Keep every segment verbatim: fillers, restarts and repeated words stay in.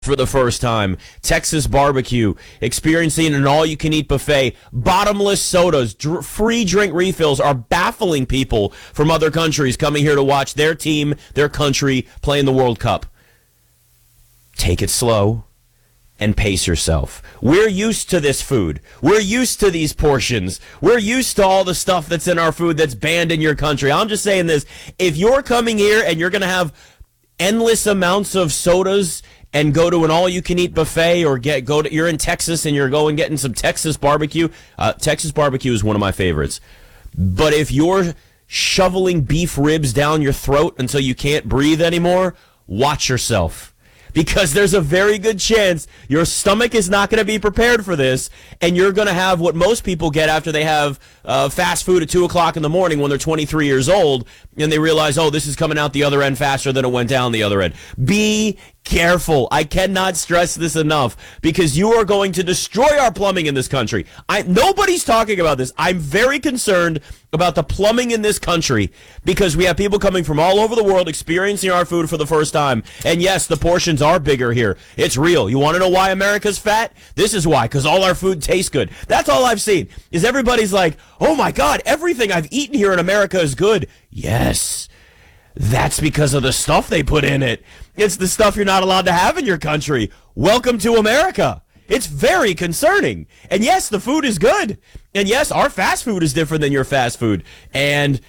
for the first time. Texas barbecue, experiencing an all-you-can-eat buffet, bottomless sodas, dr- free drink refills are baffling people from other countries coming here to watch their team, their country, play in the World Cup. Take it slow and pace yourself. We're used to this food. We're used to these portions. We're used to all the stuff that's in our food that's banned in your country. I'm just saying this. If you're coming here and you're going to have endless amounts of sodas and go to an all-you-can-eat buffet, or get go to you're in Texas and you're going getting some Texas barbecue. Uh, Texas barbecue is one of my favorites. But if you're shoveling beef ribs down your throat until you can't breathe anymore, watch yourself. Because there's a very good chance your stomach is not going to be prepared for this, and you're going to have what most people get after they have uh, fast food at two o'clock in the morning when they're twenty-three years old, and they realize, oh, this is coming out the other end faster than it went down the other end. Be careful. I cannot stress this enough, because you are going to destroy our plumbing in this country. I, nobody's talking about this. I'm very concerned about the plumbing in this country, because we have people coming from all over the world experiencing our food for the first time. And yes, the portions are bigger here. It's real. You want to know why America's fat? This is why, because all our food tastes good. That's all I've seen, is everybody's like, oh my God, everything I've eaten here in America is good. Yes. That's because of the stuff they put in it. It's the stuff you're not allowed to have in your country. Welcome to America. It's very concerning. And yes, the food is good. And yes, our fast food is different than your fast food. And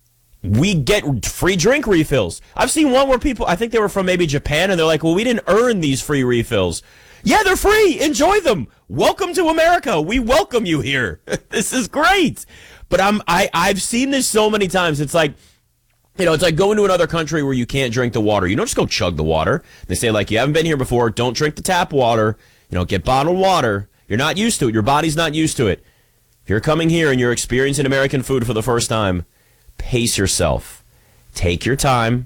we get free drink refills. I've seen one where people, I think they were from maybe Japan, and they're like, well, we didn't earn these free refills. Yeah, they're free. Enjoy them. Welcome to America. We welcome you here. This is great. But I'm, I, I've seen this so many times. It's like, you know, it's like going to another country where you can't drink the water. You don't just go chug the water. They say, like, you haven't been here before. Don't drink the tap water. You know, get bottled water. You're not used to it. Your body's not used to it. If you're coming here and you're experiencing American food for the first time, pace yourself. Take your time.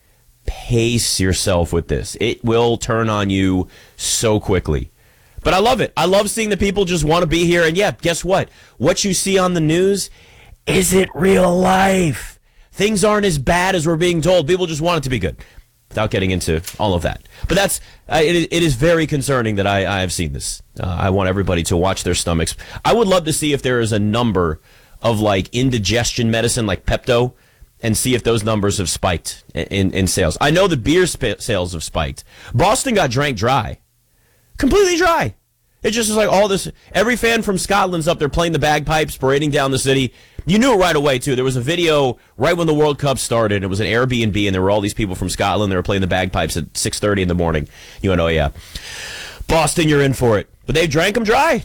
Pace yourself with this. It will turn on you so quickly. But I love it. I love seeing that people just want to be here. And yeah, guess what? What you see on the news isn't real life. Things aren't as bad as we're being told. People just want it to be good, without getting into all of that. But that's uh, it, it is very concerning that I, I have seen this. Uh, I want everybody to watch their stomachs. I would love to see if there is a number of like indigestion medicine like Pepto, and see if those numbers have spiked in, in, in sales. I know the beer sp- sales have spiked. Boston got drank dry. Completely dry. It just is like all this. Every fan from Scotland's up there playing the bagpipes, parading down the city. You knew it right away, too. There was a video right when the World Cup started. It was an Airbnb, and there were all these people from Scotland. They were playing the bagpipes at six thirty in the morning. You went, oh, yeah. Boston, you're in for it. But they drank them dry.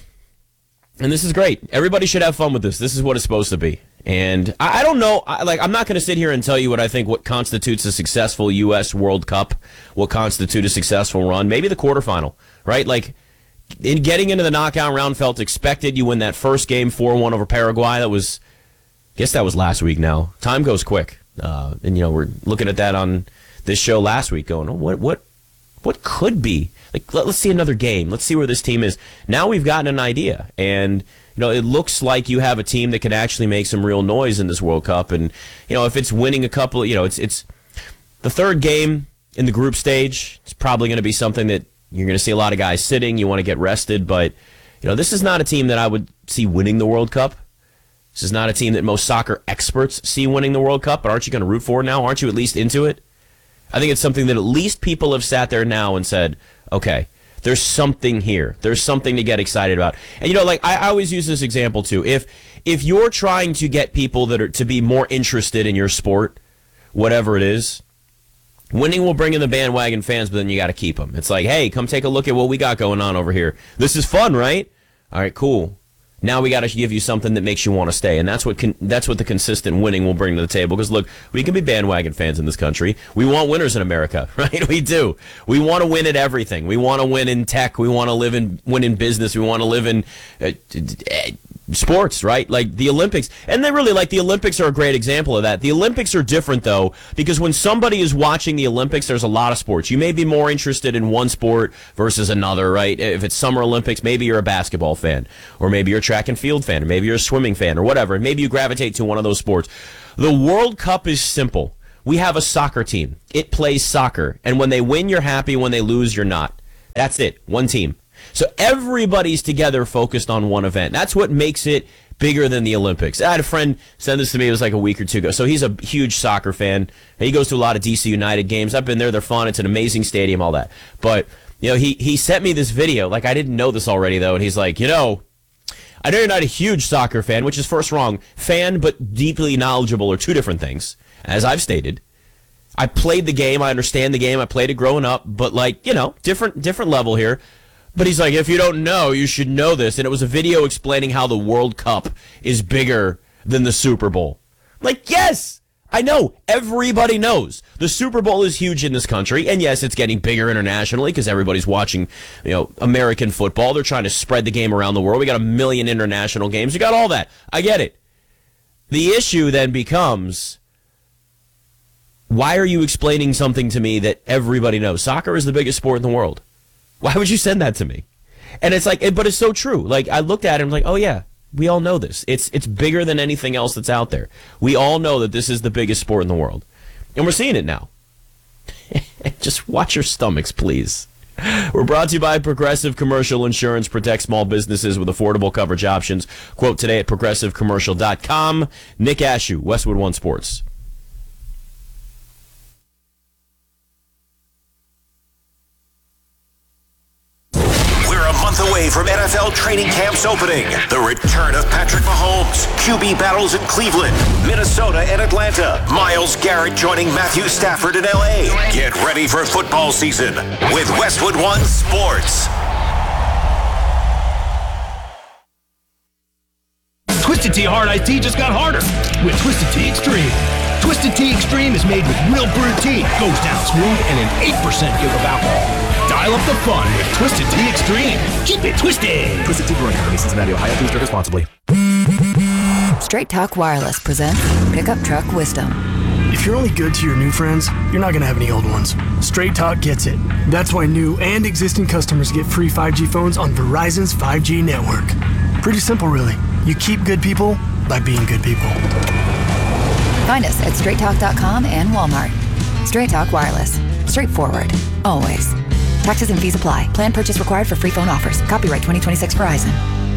And this is great. Everybody should have fun with this. This is what it's supposed to be. And I, I don't know. I, like, I'm not going to sit here and tell you what I think what constitutes a successful U S World Cup, what constitutes a successful run. Maybe the quarterfinal, right? Like, in getting into the knockout round felt expected. You win that first game four one over Paraguay. That was, I guess that was last week now. Time goes quick. Uh, and, you know, we're looking at that on this show last week going, oh, what what what could be? Like, let, let's see another game. Let's see where this team is. Now we've gotten an idea. And, you know, it looks like you have a team that can actually make some real noise in this World Cup. And, you know, if it's winning a couple, you know, it's it's the third game in the group stage. It's probably going to be something that you're going to see a lot of guys sitting. You want to get rested. But, you know, this is not a team that I would see winning the World Cup. This is not a team that most soccer experts see winning the World Cup. But aren't you going to root for it now? Aren't you at least into it? I think it's something that at least people have sat there now and said, okay, there's something here. There's something to get excited about. And, you know, like, I, I always use this example, too. If if you're trying to get people that are to be more interested in your sport, whatever it is, winning will bring in the bandwagon fans, but then you got to keep them. It's like, hey, come take a look at what we got going on over here. This is fun, right? All right, cool. Now we got to give you something that makes you want to stay, and that's what con- that's what the consistent winning will bring to the table. Because look, we can be bandwagon fans in this country. We want winners in America, right? We do. We want to win at everything. We want to win in tech. We want to live in win in business. We want to live in uh, uh, sports, right? Like the Olympics. And they really, like, the Olympics are a great example of that. The Olympics are different, though, because when somebody is watching the Olympics, there's a lot of sports. You may be more interested in one sport versus another, right? If it's Summer Olympics, maybe you're a basketball fan, or maybe you're a track and field fan, or maybe you're a swimming fan, or whatever. And maybe you gravitate to one of those sports. The World Cup is simple. We have a soccer team. It plays soccer. And when they win, you're happy. When they lose, you're not. That's it. One team. So everybody's together focused on one event. That's what makes it bigger than the Olympics. I had a friend send this to me. It was like a week or two ago. So he's a huge soccer fan. He goes to a lot of D C United games. I've been there. They're fun. It's an amazing stadium, all that. But, you know, he, he sent me this video. Like, I didn't know this already, though. And he's like, you know, I know you're not a huge soccer fan, which is first wrong. Fan but deeply knowledgeable are two different things, as I've stated. I played the game. I understand the game. I played it growing up. But, like, you know, different different level here. But he's like, if you don't know, you should know this. And it was a video explaining how the World Cup is bigger than the Super Bowl. Like, yes, I know. Everybody knows. The Super Bowl is huge in this country. And, yes, it's getting bigger internationally because everybody's watching, you know, American football. They're trying to spread the game around the world. We got a million international games. You got all that. I get it. The issue then becomes, why are you explaining something to me that everybody knows? Soccer is the biggest sport in the world. Why would you send that to me? And it's like, but it's so true. Like, I looked at it and was like, oh, yeah, we all know this. It's it's bigger than anything else that's out there. We all know that this is the biggest sport in the world. And we're seeing it now. Just watch your stomachs, please. We're brought to you by Progressive Commercial Insurance. Protect small businesses with affordable coverage options. Quote today at progressive commercial dot com. Nick Ashew, Westwood One Sports. Away from N F L training camps opening. The return of Patrick Mahomes. Q B battles in Cleveland, Minnesota, and Atlanta. Myles Garrett joining Matthew Stafford in L A. Get ready for football season with Westwood One Sports. Twisted Tea Hard Iced Tea just got harder with Twisted Tea Extreme. Twisted Tea Extreme is made with real brewed tea, goes down smooth, and an eight percent give of alcohol. Dial up the fun with Twisted Tea Extreme. Keep it twisted. Twisted Tea Brewing Company, Cincinnati, Ohio. Please drink responsibly. Straight Talk Wireless presents Pickup Truck Wisdom. If you're only good to your new friends, you're not going to have any old ones. Straight Talk gets it. That's why new and existing customers get free five G phones on Verizon's five G network. Pretty simple, really. You keep good people by being good people. Find us at straight talk dot com and Walmart. Straight Talk Wireless. Straightforward. Always. Taxes and fees apply. Plan purchase required for free phone offers. Copyright twenty twenty-six Verizon.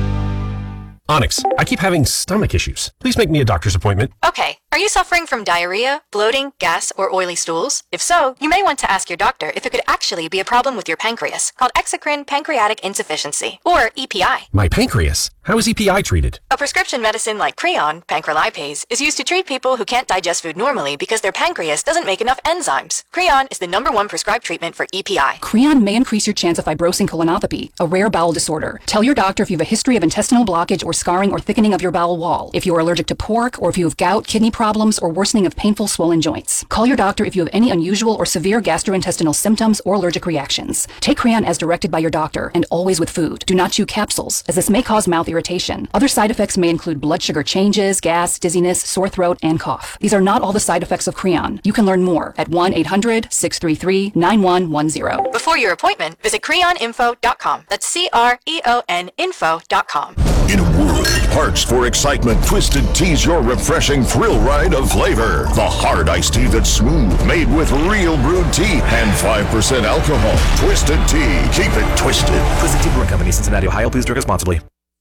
Onyx, I keep having stomach issues. Please make me a doctor's appointment. Okay. Are you suffering from diarrhea, bloating, gas, or oily stools? If so, you may want to ask your doctor if it could actually be a problem with your pancreas, called exocrine pancreatic insufficiency, or E P I. My pancreas? How is E P I treated? A prescription medicine like Creon, pancrelipase, is used to treat people who can't digest food normally because their pancreas doesn't make enough enzymes. Creon is the number one prescribed treatment for E P I. Creon may increase your chance of fibrosing colonopathy, a rare bowel disorder. Tell your doctor if you have a history of intestinal blockage or scarring or thickening of your bowel wall, if you are allergic to pork, or if you have gout, kidney problems, or worsening of painful swollen joints. Call your doctor if you have any unusual or severe gastrointestinal symptoms or allergic reactions. Take Creon as directed by your doctor, and always with food. Do not chew capsules, as this may cause mouth irritation. Other side effects may include blood sugar changes, gas, dizziness, sore throat, and cough. These are not all the side effects of Creon. You can learn more at one eight hundred, six three three, nine one one zero. Before your appointment, visit creon info dot com. That's C R E O N info dot com. In a world of hearts for excitement, Twisted Tea's your refreshing thrill ride of flavor. The hard iced tea that's smooth, made with real brewed tea and five percent alcohol. Twisted Tea. Keep it twisted. Twisted Tea Brewing Company, Cincinnati, Ohio. Please drink responsibly.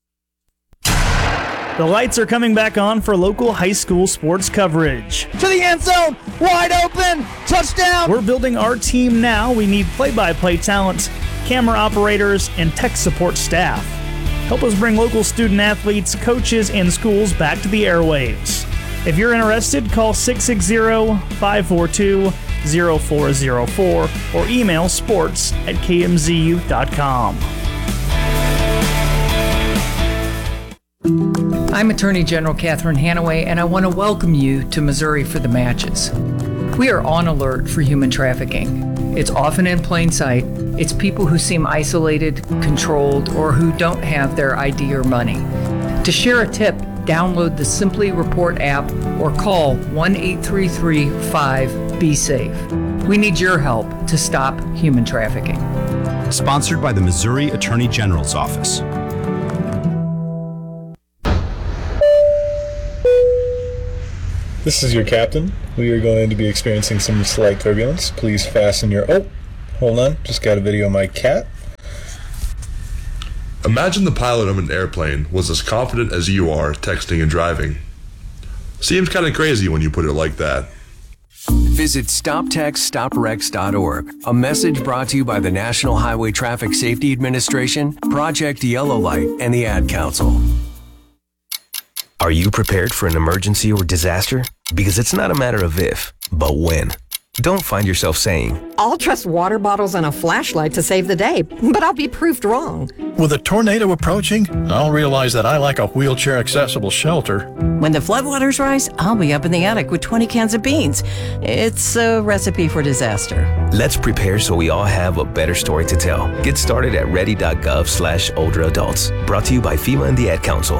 The lights are coming back on for local high school sports coverage. To the end zone, wide open, touchdown! We're building our team now. We need play-by-play talent, camera operators, and tech support staff. Help us bring local student athletes, coaches, and schools back to the airwaves. If you're interested, call six six zero, five four two, zero four zero four or email sports at k m z u dot com. I'm Attorney General Catherine Hanaway, and I want to welcome you to Missouri for the Matches. We are on alert for human trafficking. It's often in plain sight. It's people who seem isolated, controlled, or who don't have their I D or money. To share a tip, download the Simply Report app or call one eight three three, five, B safe. We need your help to stop human trafficking. Sponsored by the Missouri Attorney General's Office. This is your captain. We are going to be experiencing some slight turbulence. Please fasten your... Oh, hold on. Just got a video of my cat. Imagine the pilot of an airplane was as confident as you are texting and driving. Seems kind of crazy when you put it like that. Visit stop text stop wrecks dot org. A message brought to you by the National Highway Traffic Safety Administration, Project Yellow Light, and the Ad Council. Are you prepared for an emergency or disaster? Because it's not a matter of if, but when. Don't find yourself saying, I'll trust water bottles and a flashlight to save the day, but I'll be proved wrong. With a tornado approaching, I'll realize that I lack a wheelchair-accessible shelter. When the floodwaters rise, I'll be up in the attic with twenty cans of beans. It's a recipe for disaster. Let's prepare so we all have a better story to tell. Get started at ready.gov slash older adults. Brought to you by FEMA and the Ad Council.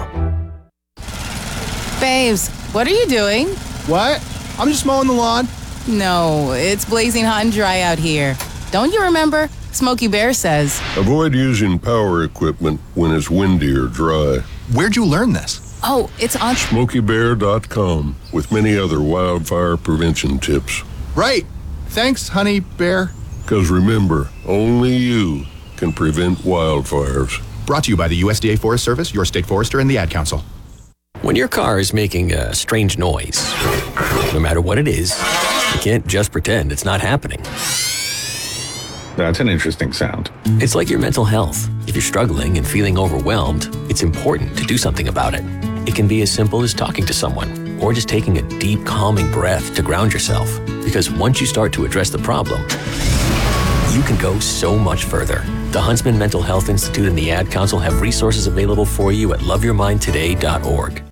Babes, what are you doing? What? I'm just mowing the lawn. No, it's blazing hot and dry out here. Don't you remember? Smokey Bear says. Avoid using power equipment when it's windy or dry. Where'd you learn this? Oh, it's on smokey bear dot com with many other wildfire prevention tips. Right. Thanks, honey bear. Because remember, only you can prevent wildfires. Brought to you by the U S D A Forest Service, your state forester, and the Ad Council. When your car is making a strange noise, no matter what it is, you can't just pretend it's not happening. That's an interesting sound. It's like your mental health. If you're struggling and feeling overwhelmed, it's important to do something about it. It can be as simple as talking to someone or just taking a deep, calming breath to ground yourself. Because once you start to address the problem, you can go so much further. The Huntsman Mental Health Institute and the Ad Council have resources available for you at love your mind today dot org.